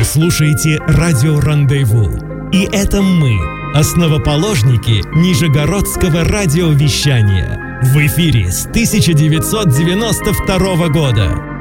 Вы слушаете радио «Рандеву». И это мы, основоположники Нижегородского радиовещания. В эфире с 1992 года.